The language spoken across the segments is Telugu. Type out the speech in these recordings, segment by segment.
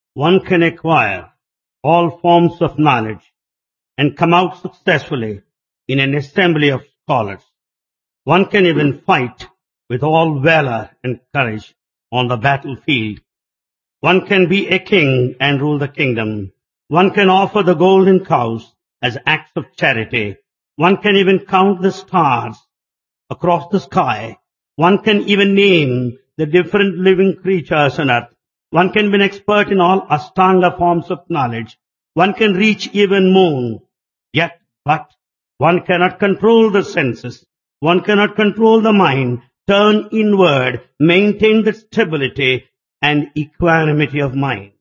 one can acquire all forms of knowledge and come out successfully in an assembly of scholars. One can even fight with all valor and courage on the battlefield. One can be a king and rule the kingdom. One can offer the golden cows as acts of charity. One can even count the stars across the sky. One can even name the different living creatures on earth. One can be an expert in all Ashtanga forms of knowledge. One can reach even moon. But one cannot control the senses. One cannot control the mind, turn inward, maintain the stability and equanimity of mind.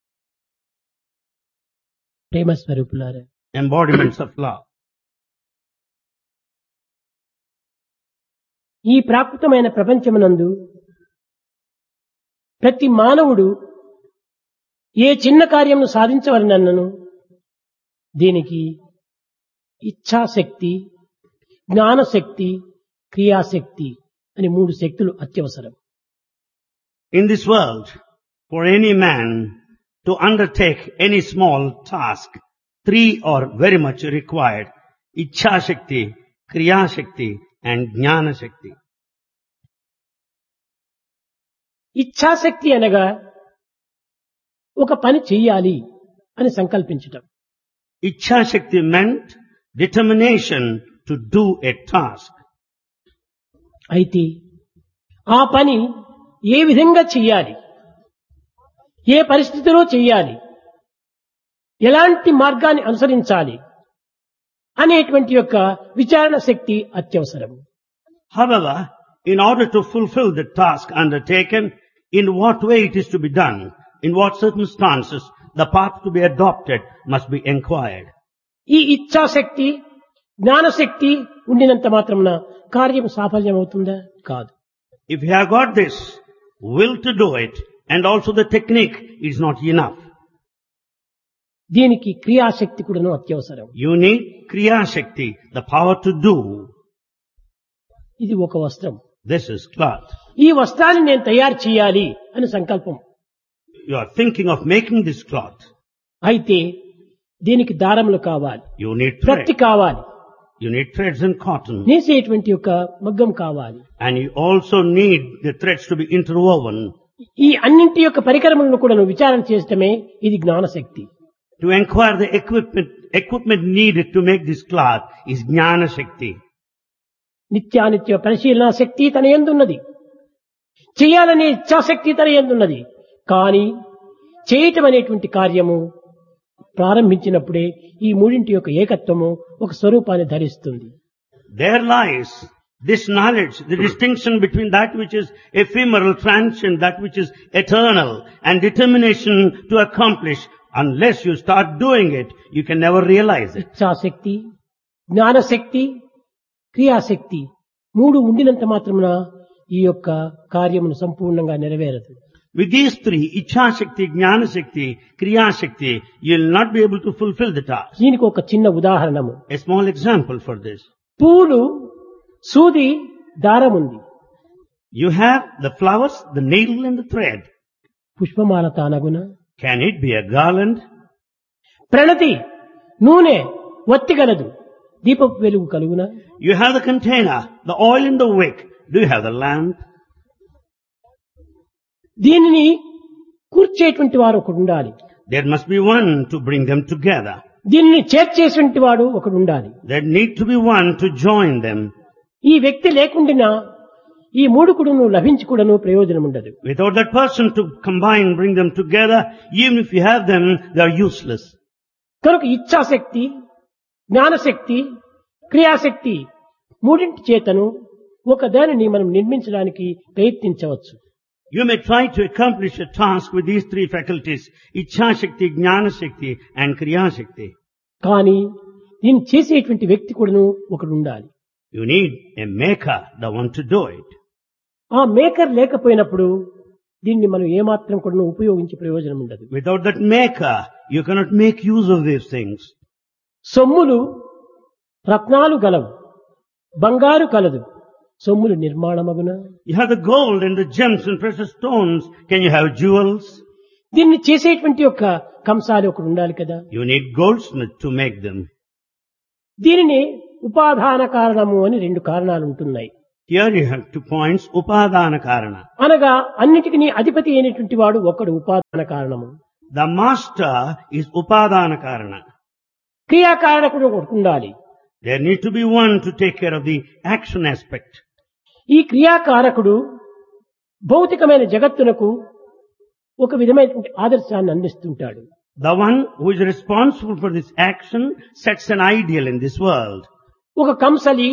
ప్రేమ స్వరూపులారా, Embodiments of love. ఈ ప్రాకృతమైన ప్రపంచమునందు ప్రతి మానవుడు ఏ చిన్న కార్యమును సాధించవలనను దీనికి ఇచ్ఛాశక్తి, జ్ఞానశక్తి, క్రియాశక్తి అని 3 శక్తులు అత్యవసరం. In this world, for any man to undertake any small task, 3 are very much required. Ichha Shakti, Kriya Shakti and Jnana Shakti. ఇచ్ఛాశక్తి అనగా ఒక పని చెయ్యాలి అని సంకల్పించటం. Ichha Shakti meant determination to do a task. అయితే ఆ పని ఏ విధంగా చెయ్యాలి, ఏ పరిస్థితిలో చెయ్యాలి, ఎలాంటి మార్గాన్ని అనుసరించాలి అనేటువంటి యొక్క విచారణ శక్తి అత్యవసరం. However, in order to fulfill the task undertaken, in what way it is to be done, in what circumstances the path to be adopted must be inquired. ఈ ఇచ్ఛాశక్తి, జ్ఞానశక్తి ఉండినంత మాత్రమున కార్యం సాఫల్యమవుతుందా? కాదు. If you have got this will to do it and also the technique is not enough. దీనికి క్రియాశక్తి కూడాను అత్యవసరం. You need Kriya Shakti, the power to do. ఇది ఒక వస్త్రం. This is cloth. ఈ వస్త్రాన్ని నేను తయారు చేయాలి అని సంకల్పం. You are thinking of making this cloth. అయితే దీనికి దారములు కావాలి, You need thread. ప్రత్తి కావాలి, You need threads and cotton. నేసేటువంటి యొక్క మగ్గం కావాలి. And you also need the threads to be interwoven. ఈ అన్నింటి యొక్క పరికరములను కూడా విచారణ చేసటమే ఇది జ్ఞానశక్తి. To acquire the equipment needed to make this cloth is Jnana Shakti. నిత్యానిత్య పరిశీలన శక్తి తన యందున్నది, చేయాలనే ఇచ్ఛాశక్తి తన యందున్నది. కానీ చేయటం అనేటువంటి కార్యము ప్రారంభించినప్పుడే ఈ మూడింటి యొక్క ఏకత్వము ఒక స్వరూపాన్ని ధరిస్తుంది. There lies this knowledge, the distinction between that which is ephemeral, transient, that which is eternal, and determination to accomplish. Unless you start doing it, you can never realize it. ఇచ్ఛాశక్తి, జ్ఞానశక్తి, క్రియాశక్తి 3 ఉండినంత మాత్రమున ఈ యొక్క కార్యమును సంపూర్ణంగా నెరవేరదు. With these 3, Ichha Shakti, Jnana Shakti, Kriya Shakti, you will not be able to fulfill the task. దీనికి ఒక చిన్న ఉదాహరణము. A small example for this. పూలు, సూది, దారం ఉంది. You have the flowers, the needle and the thread. పుష్పమాల తానగున, Can it be a garland? ప్రణతి, నూనె, వత్తి గలదు, దీపపు వెలుగు కలుగున. You have the container, the oil in the wick. Do you have the lamp? దీనిని కూర్చేటువంటి వారు ఒకడు ఉండాలి. There must be one to bring them together. దీనిని చేర్చేటువంటి వాడు ఒకడు ఉండాలి. There need to be one to join them. ఈ వ్యక్తి లేకుండా ఈ 3 కూడాను లభించుకూడను ప్రయోజనం ఉండదు. Without that person to combine, bring them together, even if you have them, they are useless. కనుక ఇచ్ఛాశక్తి, జ్ఞానశక్తి, క్రియాశక్తి మూడింటి చేతను ఒక దానిని మనం నిర్మించడానికి ప్రయత్నించవచ్చు. You may try to accomplish a task with these 3 faculties, Ichha Shakti, Jnana Shakti and Kriya Shakti. కానీ దీన్ని చేసేటువంటి వ్యక్తి కూడాను ఒకడు ఉండాలి. You need a maker, the one to do it. ఆ మేకర్ లేకపోయినప్పుడు దీన్ని మనం ఏమాత్రం కూడా ఉపయోగించే ప్రయోజనం ఉండదు. Without that maker, you cannot make use of these things. సొమ్ములు, రత్నాలు గలవు, బంగారు కలదు, సొమ్ములు నిర్మాణమగున. You have the gold and the gems and precious stones. Can you have jewels? దీన్ని చేసేటువంటి యొక్క కంసాలు ఒకడు ఉండాలి కదా. You need goldsmith to make them. దీనిని ఉపాదాన కారణము అని రెండు కారణాలు ఉంటున్నాయి. Here you have 2 points, upadana karana. అనగా అన్నిటికీ అధిపతి అయినటువంటి వాడు ఒకడు ఉపాదాన కారణము. The master is upadana karana. క్రియాకారకుడు ఒకటి ఉండాలి. There need to be one to take care of the action aspect. ఈ క్రియాకారకుడు భౌతికమైన జగత్తునకు ఒక విధమైనటువంటి ఆదర్శాన్ని అందిస్తుంటాడు. The one who is responsible for this action sets an ideal in this world. ఒక కంసలి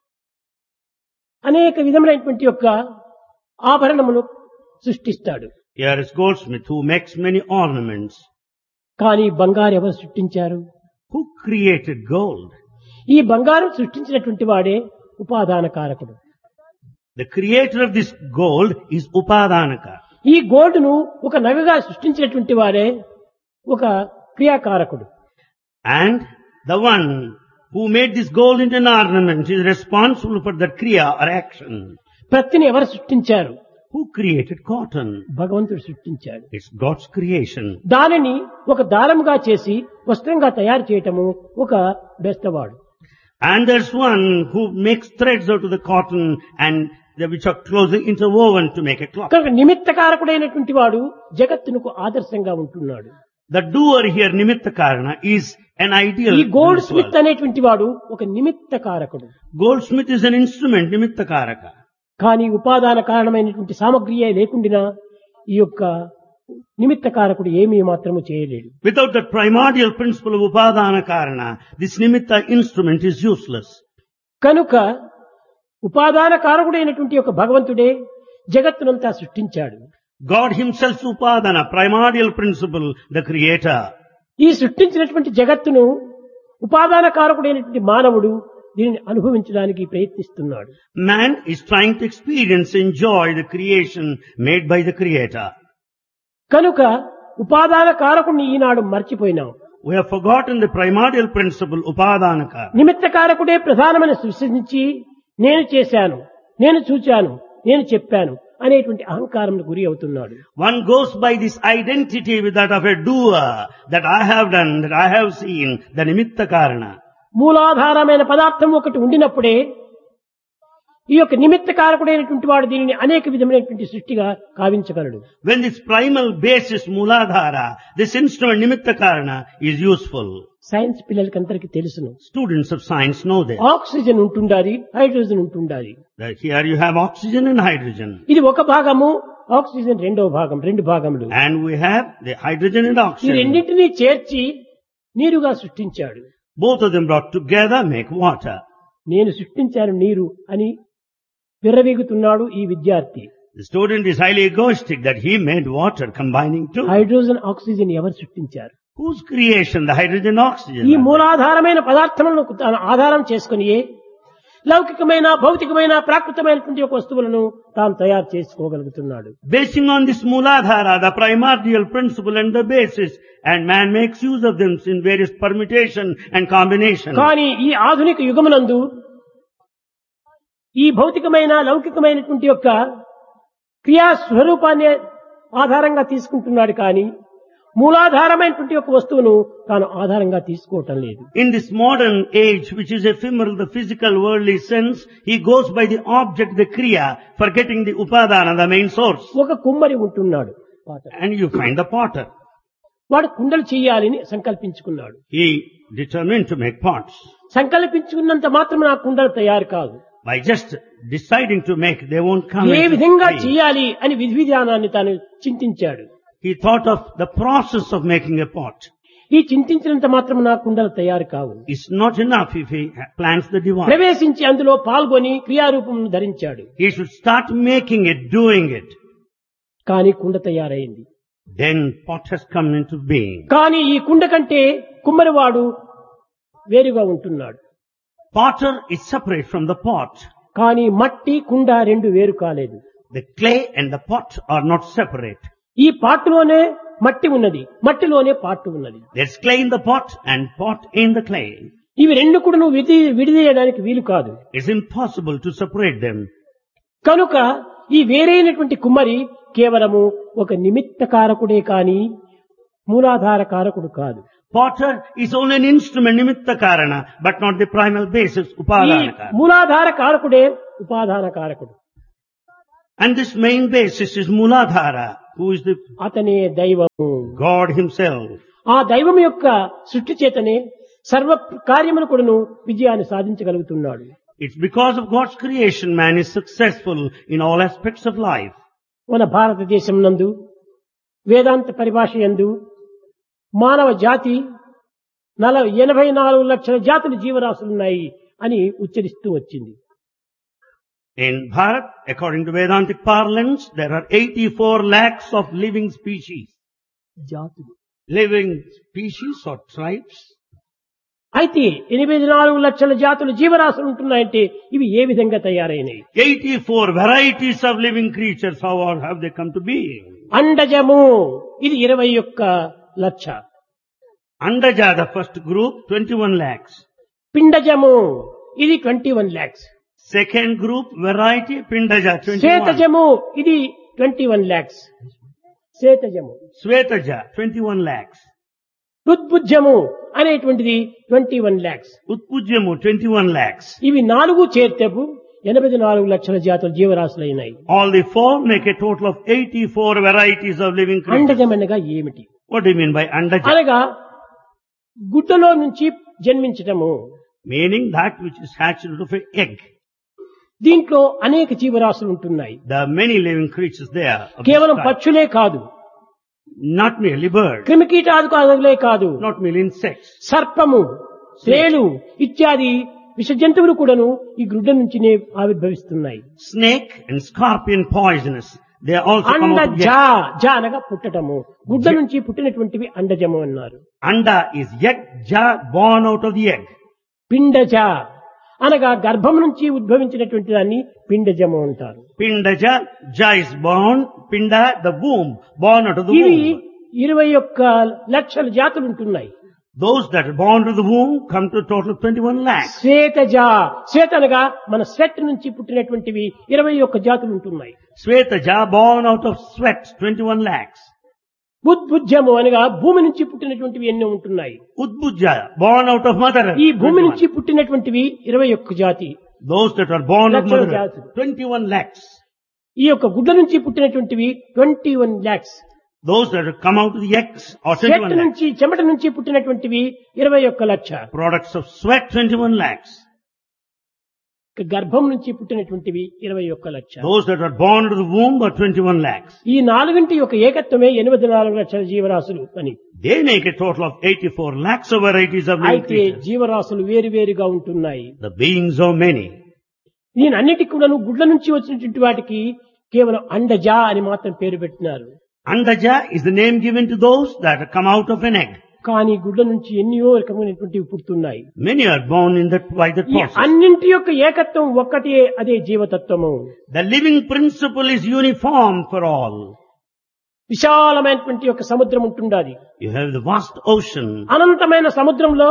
అనేక విధమైనటువంటి యొక్క ఆభరణములు సృష్టిస్తాడు. Here is goldsmith who makes many ornaments. కానీ బంగారు ఎవరు సృష్టించారు? Who created gold? ఈ బంగారం సృష్టించినటువంటి వాడే ఉపాదాన కారకుడు. The creator of this gold is upadanaka. ఈ గోల్డ్ను ఒక నగగా సృష్టించినటువంటి వాడే ఒక క్రియాకారకుడు. And the one who made this gold into an ornament is responsible for that kriya or action. ప్రత్తిని ఎవరు సృష్టించారు? Who created cotton? భగవంతుడు సృష్టించాడు. It's God's creation. దానిని ఒక దారముగా చేసి వస్త్రంగా తయారు చేయటము ఒక బెస్తవాడు. And there's one who makes threads out of the cotton and which are closely interwoven to make a cloth. కనుక నిమిత్తకారకుడైనటువంటి వాడు జగత్తునకు ఆదర్శంగా ఉంటున్నాడు. The doer here, nimitta karana, is an ideal. ఈ gold in this Smith world. అనేటువంటి వాడు ఒక నిమిత్తకారకుడు. Goldsmith is an instrument, nimitta karaka. కానీ ఉపాదాన కారణమైనటువంటి సామగ్రియే లేకుండా ఈ యొక్క నిమిత్తకారకుడు ఏమీ మాత్రము చేయలేడు. Without the primordial principle of upadana karana, this nimitta instrument is useless. కనుక ఉపాదాన కారకుడైనటువంటి యొక్క భగవంతుడే జగత్తునంతా సృష్టించాడు. God himself upadana, primordial principle, the creator. ఈ సృష్టించినటువంటి జగత్తును ఉపాదాన కారకుడైనటువంటి మానవుడు దీనిని అనుభవించడానికి ప్రయత్నిస్తున్నాడు. Man is trying to experience, enjoy the creation made by the creator. కనుక ఉపాదాన కారకుడిని ఈనాడు మర్చిపోయినాం. We have forgotten the primordial principle, upadanaka. నిమిత్త కారకుడే ప్రధానమైన సృష్టించి నేను చేశాను, నేను చూచాను, నేను చెప్పాను అనేటువంటి అహంకారం గురి అవుతున్నాడు. One goes by this identity with that of a doer, that I have done, that I have seen, the nimitta karana. మూలాధారమైన పదార్థం ఒకటి ఉండినప్పుడే ఈ యొక్క నిమిత్త కారకుడైనటువంటి వాడు దీనిని అనేక విధమైనటువంటి సృష్టిగా కావించగలడు. When this primal basis, muladhara, this instrument, nimitta karana, is useful. Science పిల్లలకి అందరికీ తెలుసును. Students of science know this. Oxygen ఉంటుండాలి, హైడ్రోజన్ ఉంటుండాలి. That here you have oxygen and hydrogen. ఇది ఒక భాగము, ఆక్సిజన్ రెండవ భాగం, రెండు భాగములు. And we have the hydrogen and ఈ oxygen. రెండింటినీ చేర్చి నీరుగా సృష్టించాడు. Both of them brought together make water. నేను సృష్టించాను నీరు అని విర్రవీగుతున్నాడు ఈ విద్యార్థి. The student is highly egoistic that he made water combining two. Hydrogen oxygen ఎవరు సృష్టించారు? Whose creation? The hydrogen oxygen. ఈ మూలాధారమైన పదార్థములను తాను ఆధారం చేసుకుని లౌకికమైన భౌతికమైన ప్రాకృతమైనటువంటి ఒక వస్తువులను తాను తయారు చేసుకోగలుగుతున్నాడు. Basing on this muladhara, the primordial principle and the basis, and man makes use of them in various permutation and combination. కానీ ఈ ఆధునిక యుగమునందు ఈ భౌతికమైన లౌకికమైనటువంటి యొక్క క్రియా స్వరూపాన్ని ఆధారంగా తీసుకుంటున్నాడు కానీ మూలాధారమైనటువంటి ఒక వస్తువును తాను ఆధారంగా తీసుకోవటం లేదు. In this modern age, which is ephemeral, the physical worldly sense, he goes by the object, the kriya, forgetting the upadana, the main source. ఒక కుమ్మరి ఉంటున్నాడు, And you find the potter. వాడు కుండలు చేయాలని సంకల్పించుకున్నాడు. He determined to make pots. సంకల్పించుకున్నంత మాత్రం నా కుండలు తయారు కాదు. By just deciding to make, they won't come. A into విధంగా being. చేయాలి అని విధి విధానాన్ని తాను చింతించాడు. He thought of the process of making a pot. ఈ చింతించినంత మాత్రం నా కుండలు తయారు కావు. It's not enough if he plans the divine. ప్రవేశించి అందులో పాల్గొని క్రియారూపం ధరించాడు. He should start making it, doing it. కానీ కుండ తయారైంది. Then pot has come into being. కానీ ఈ కుండ కంటే కుమ్మరివాడు వేరుగా ఉంటున్నాడు. Potter is separate from the pot. కానీ మట్టి కుండ రెండు వేరు కాలేదు. The clay and the pot are not separate. ఈ పాటులోనే మట్టి ఉన్నది, మట్టిలోనే పాటు ఉన్నది. There's clay in the pot and pot in the clay. ఇవి రెండు కూడా నువ్వు విడిదీయడానికి వీలు కాదు. It's impossible to separate them. కనుక ఈ వేరైనటువంటి కుమ్మరి కేవలము ఒక నిమిత్త కారకుడే కాని మూలాధార కారకుడు కాదు. Potter is only an instrument, nimitta karana, but not the primal basis, ఈ upadana karana. మూలాధార కారకుడే ఉపాదాన కారకుడు. And this main basis is Mooladhara, who is the అతనే దైవము. God himself. ఆ దైవం యొక్క సృష్టి చేతనే సర్వ కార్యములు కూడాను విజయాన్ని సాధించగలుగుతున్నాడు. It's because of God's creation man is successful in all aspects of life. మన భారతదేశం నందు వేదాంత పరిభాష యందు మానవ జాతి 84 లక్షల జాతులు జీవరాశులున్నాయి అని ఉచ్చరిస్తూ వచ్చింది. In Bharat, according to Vedantic parlance, there are 84 lakhs of living species. జాతులు Living species or tribes. అయితే 84 లక్షల జాతులు జీవరాశులు ఉంటున్నాయంటే ఇవి ఏ విధంగా తయారైనవి? 84 varieties of living creatures, how have they come to be? అండజము ఇది 21 లక్ష. Andaja, the first group, 21 lakhs. పిండజము ఇది 21 lakhs. Second group, variety, Pindaja, 21. శ్వేతజము ఇది 21 lakhs. శ్వేతజము Swetaja, 21 lakhs. రుద్బుజ్జము అనేటువంటిది 21 lakhs. Utpujyamu, 21 lakhs. ఇవి 4 చేర్తపు 84 లక్షల జాతుల జీవరాశులైనాయి. All the four make a total of 84 varieties of living creatures. అండజమనగా ఏమిటి? What do you mean by Andaja? అనగా గుడ్డలో నుంచి జన్మించటము. Meaning that which is hatched out of an egg. దీంట్లో అనేక జీవరాశులు ఉంటున్నాయి. There are many living creatures there. of this కేవలం type. పక్షులే కాదు, Not merely birds, క్రిమికీటాదులే కాదు, not merely insects. సర్పము, తేలు ఇత్యాది విష జంతువులు కూడాను ఈ గుడ్డ నుంచినే ఆవిర్భవిస్తున్నాయి. Snake and scorpion poisonous. They also come out of అండజ egg. జ అనగా పుట్టటము. గుడ్డ నుంచి పుట్టినటువంటివి అండజము అన్నారు. Anda is egg, ja born out of the egg. పిండజ అనగా గర్భం నుంచి ఉద్భవించినటువంటి దాన్ని పిండజము అంటారు. Pindaja, ja is born, pinda, the womb, born out of the ఇవి womb. 21 లక్షల జాతులు ఉంటున్నాయి. Those that are born to the womb come to a total of 21 lakhs. శ్వేతజ శ్వేత అనగా మన స్వెట్ నుంచి పుట్టినటువంటివి 21 జాతులు ఉంటున్నాయి. Swetaja, born out of sweat, 21 lakhs. బుద్భుజ్యము అనగా భూమి నుంచి పుట్టినటువంటివి ఎన్నో ఉంటున్నాయి. Udbujja, born out of mother. ఈ భూమి 21. నుంచి పుట్టినటువంటివి 21 జాతి. Those that are born of Lakshana mother, jati. 21 lakhs. ఈ యొక్క గుడ్ల నుంచి పుట్టినటువంటివి 21 lakhs. Those that have come out of the eggs are sweat 21 lakhs. నుంచి చెమట నుంచి పుట్టినటువంటివి 21 లక్ష. Products of sweat, 21 lakhs. గర్భం నుంచి పుట్టినటువంటివి 21 లక్ష. Those that are born to the womb are 21 lakhs. ఈ నాలుగింటి యొక్క ఏకత్వమే 84 లక్షల జీవరాశులు అని. They make a total of 84 lakhs of varieties of living అయితే creatures. జీవరాశులు వేరువేరుగా ఉంటున్నాయి. The beings are many. దీని అన్నిటికి కూడాను గుడ్ల నుంచి వచ్చినటువంటి వాటికి కేవలం అండజ అని మాత్రం పేరు పెట్టినారు. Andaja is the name given to those that come out of an egg. కానీ గుడ్ల నుంచి ఎన్నో రకమైనటువంటివి పుడుతున్నాయి. Many are born in that by that ఈ process. అన్నింటి యొక్క ఏకత్వం ఒక్కటే, అదే జీవతత్వము. The living principle is uniform for all. విశాలమైనటువంటి యొక్క సముద్రం ఉంటుండాలి. You have the vast ocean. అనంతమైన సముద్రంలో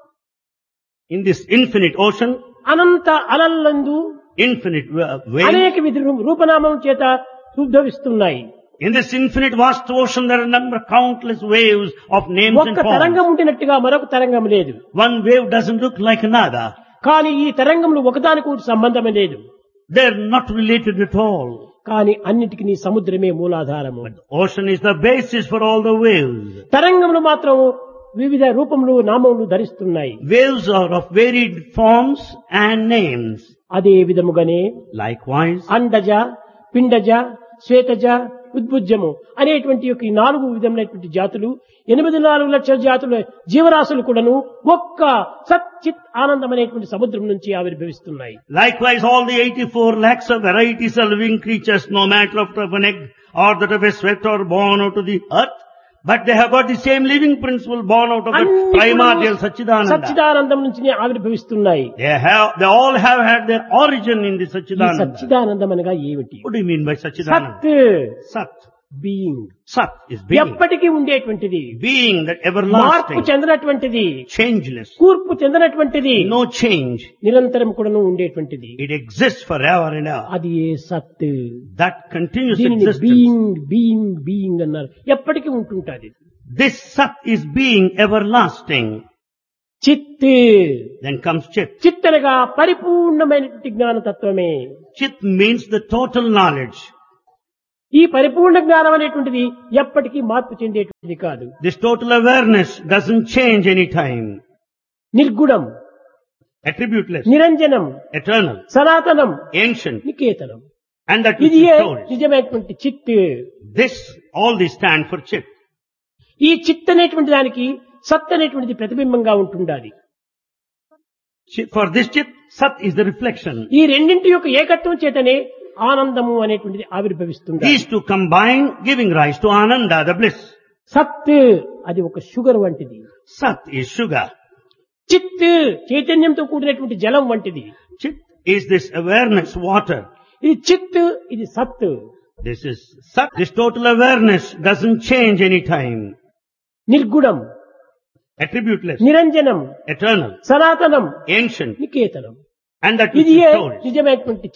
In this infinite ocean, Anantha అలలందు infinite waves. అనేక విధ రూపనామం చేత ఉద్భవిస్తున్నాయి. In this infinite vast ocean, there are a number, countless waves of names and ఒక్క తరంగం forms. ఉండినట్టుగా మరొక తరంగం లేదు. One wave doesn't look like another. కానీ ఈ తరంగములు ఒకదానికి ఒకటి సంబంధమే లేదు. They're not related at all. కానీ అన్నిటికీ నీ సముద్రమే మూలాధారము. Ocean is the basis for all the waves. తరంగములు మాత్రం వివిధ రూపములు నామములు ధరిస్తున్నాయి. Waves are of varied forms and names. అదే విధముగానే Likewise, అండజ, పిండజ, శ్వేతజ, ఉద్భుజ్యము అనేటువంటి యొక్క ఈ 4 విధమైనటువంటి జాతులు 84 లక్షల జాతుల జీవరాశులు కూడాను ఒక్క సచ్చిత్ ఆనందం అనేటువంటి సముద్రం నుంచి ఆవిర్భవిస్తున్నాయి. likewise, all the 84 lakhs of varieties of living creatures, no matter of an egg or that of a sweat, are born out of the earth, but they have got the same living principle born out of the primordial Satchidananda. సచ్చిదానందం నుంచి ఆవిర్భవిస్తున్నాయి. They all have had their origin in the ఈ Satchidananda. సచ్చిదానందం అనగా ఏమిటి? What do you mean by Satchidananda? సత్ Sat. Being. Sat is being. ఎప్పటికీ ఉండేటువంటిది, Being that మార్పు everlasting, చెందినటువంటిది, changeless, కూర్పు చెందినటువంటిది, no change. నిరంతరం కూడాను ఉండేటువంటిది. It exists forever and ever. అది ఏ సత్. That continuous దీనిని existence. బీయింగ్ బీయింగ్ బీయింగ్ అన్నారు. ఎప్పటికీ ఉంటుంటాది. This Sat is being everlasting. చిత్. Then comes Chit. చిత్ అనగా పరిపూర్ణమైనటువంటి జ్ఞానతత్వమే. Chit means the total knowledge. ఈ పరిపూర్ణ జ్ఞానం అనేటువంటిది ఎప్పటికీ మార్పు చెందేటువంటిది కాదు. This total awareness doesn't change any time. నిర్గుణం, Attributeless, నిరంజనం, eternal, సనాతనం, ancient, Niketanam. and that which ఇది is ఏ soul. నిజమైనటువంటి చిత్. This, all these stand for Chit. ఈ చిత్ అనేటువంటి దానికి సత్ అనేటువంటిది ప్రతిబింబంగా ఉంటుండాలి. For this Chit, Sat is the reflection. ఈ రెండింటి యొక్క ఏకత్వం చేతనే ఆనందము అనేటువంటిది ఆవిర్భవిస్తుంది. These two combine, giving rise to Ananda, the bliss. సత్ అది ఒక షుగర్ వంటిది. Sat is sugar. చిత్ చైతన్యంతో కూడినటువంటి జలం వంటిది. Chit is this awareness, water. ఇది చిత్, ఇది సత్. This is Sat. This total awareness doesn't change any time. నిర్గుణం, Attributeless, నిరంజనం, eternal, సనాతనం, ancient, Niketanam. and that which ఇది is ఏ soul. నిజమైనటువంటి